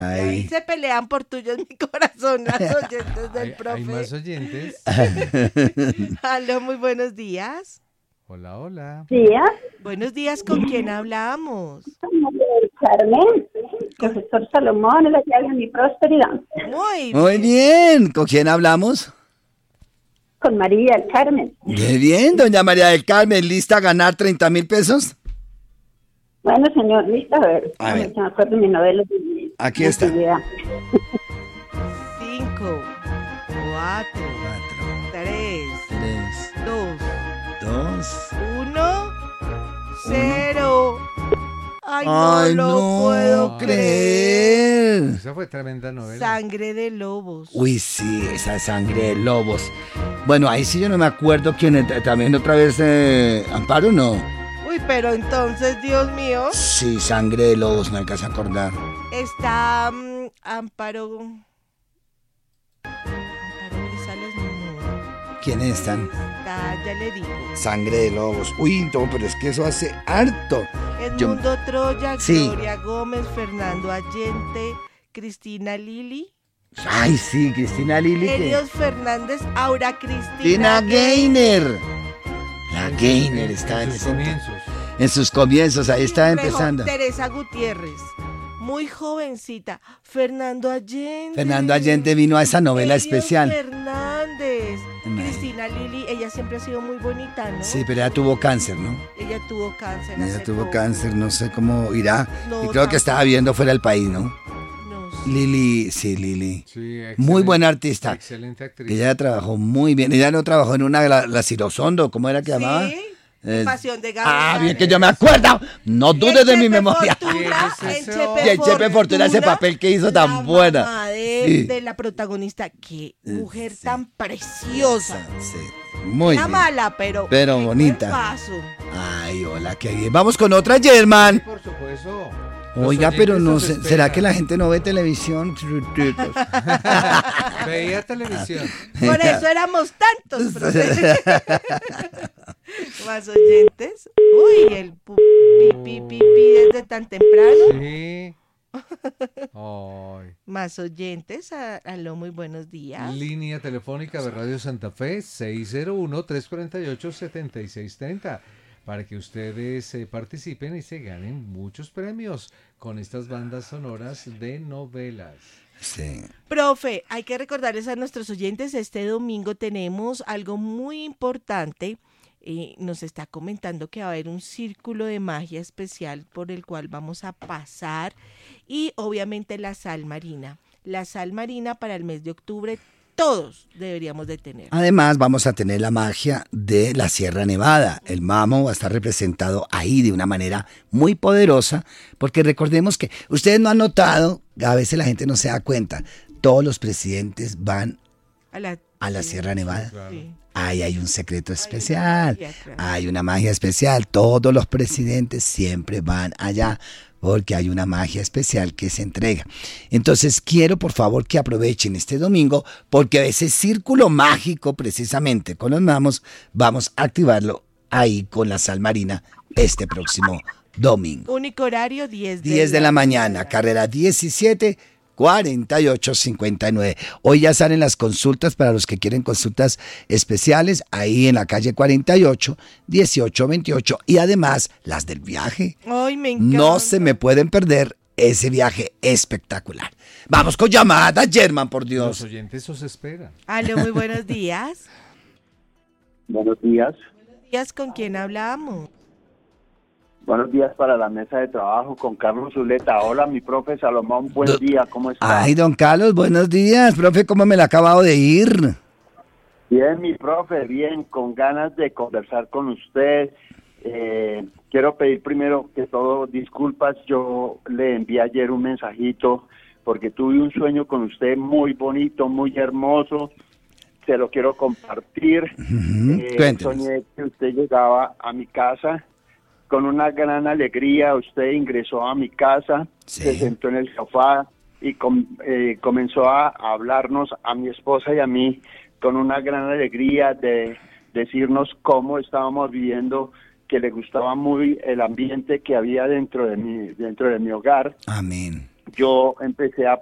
Ahí Ay. se pelean por tuyos, mi corazón, las oyentes del ¿Hay profe. más oyentes? Aló, muy buenos días. Hola, hola. Días, Buenos días, ¿con quién hablamos? Carmen, profesor Salomón, la llave de mi prosperidad. Muy Muy bien. ¿Con quién hablamos? Con María del Carmen. Muy bien, doña María del Carmen, ¿lista a ganar 30,000 pesos? Bueno, señor, listo, A ver. me acuerdo de mi novela. Aquí está. 5, 4, 3, 2, 2. 1, 0. Ay, Ay, no lo no puedo creer. creer. Esa fue tremenda novela. Sangre de lobos. Uy, sí, esa sangre de lobos. Bueno, ahí sí yo no me acuerdo quién es. También otra vez Amparo, ¿no? Uy, pero entonces, Dios mío, Sí, sangre de lobos, me alcanza a acordar. está Amparo. Amparo Grisales, no. ¿Quiénes están? Está, ya le digo. Sangre de lobos. Uy, no, pero es que eso hace harto. Yo- Edmundo Troya, Sí. Gloria Gómez, Fernando Allende, Cristina Lili, Ay, sí, Cristina Lili. Helios Fernández, Aura Cristina Cristina Gainer. La Gainer está en sus ese comienzos. en sus comienzos, ahí está Mejor, empezando. Teresa Gutiérrez, muy jovencita. Fernando Allende. Fernando Allende vino a esa novela Helios especial. Fernández. Imagínate. Cristina Lili, ella siempre ha sido muy bonita, ¿no? Sí, pero ella tuvo cáncer, ¿no? Ella tuvo cáncer. Ella hace tuvo poco. cáncer, no sé cómo irá. No, Y creo que estaba viendo fuera del país, ¿no? No sé. Lili, sí, Lili. Sí, Muy buena artista. Excelente actriz. Que ella trabajó muy bien. Ella no trabajó en una, la Cirosondo, ¿cómo era que llamaba? Sí, Pasión de Gavilanes. Ah, bien que yo me acuerdo. No dudes de mi memoria. Fortuna, ¿Qué es en eso? Chepe Y en Chepe Fortuna, ese papel que hizo tan la buena. mamá Sí. de la protagonista. Qué mujer Sí. tan preciosa. Sí, muy Era bien. mala, pero Pero qué bonita. cuerpazo. Ay, hola, qué bien. Vamos con otra, German. Por supuesto. Oiga, Los pero oyentes no nos sé, esperan. ¿será que la gente no ve televisión? Veía televisión. Por eso éramos tantos. profe. Más oyentes. Uy, el pi, pi, pi desde tan temprano. Sí. Ay. Más oyentes. Aló, muy buenos días. Línea telefónica de Radio Santa Fe 601-348-7630 para que ustedes participen y se ganen muchos premios con estas bandas sonoras de novelas. Sí. Profe, hay que recordarles a nuestros oyentes, este domingo tenemos algo muy importante. Nos está comentando que va a haber un círculo de magia especial por el cual vamos a pasar y obviamente la sal marina. La sal marina para el mes de octubre todos deberíamos de tener. Además, vamos a tener la magia de la Sierra Nevada. El mamo va a estar representado ahí de una manera muy poderosa, porque recordemos que ustedes no han notado, a veces la gente no se da cuenta, todos los presidentes van a la Sierra Nevada. Claro. Sí. Ahí hay un secreto especial, magia, claro. hay una magia especial. Todos los presidentes siempre van allá porque hay una magia especial que se entrega. Entonces quiero por favor que aprovechen este domingo porque ese círculo mágico precisamente con los mamos vamos a activarlo ahí con la sal marina este próximo domingo. Único horario 10 10 de la mañana, carrera 17 4859. Hoy ya salen las consultas para los que quieren consultas especiales ahí en la calle 48 1828 y además las del viaje. Ay, me encanta. No se me pueden perder ese viaje espectacular. Vamos con llamada, German, por Los Dios. oyentes os esperan. Aló, muy buenos días. Buenos días. ¿Días con quién hablamos? Buenos días para la mesa de trabajo con Carlos Zuleta. Hola, mi profe Salomón, buen día, ¿cómo está? Ay, don Carlos, buenos días. Profe, ¿cómo me la ha acabado de ir? Bien, mi profe, bien, con ganas de conversar con usted. Quiero pedir primero que todo disculpas. Yo le envié ayer un mensajito porque tuve un sueño con usted muy bonito, muy hermoso. Se lo quiero compartir. Cuéntenos. Soñé que usted llegaba a mi casa con una gran alegría. Usted ingresó a mi casa, Sí. se sentó en el sofá y comenzó a hablarnos a mi esposa y a mí con una gran alegría de decirnos cómo estábamos viviendo, que le gustaba muy el ambiente que había dentro de mi hogar, Amén. yo empecé a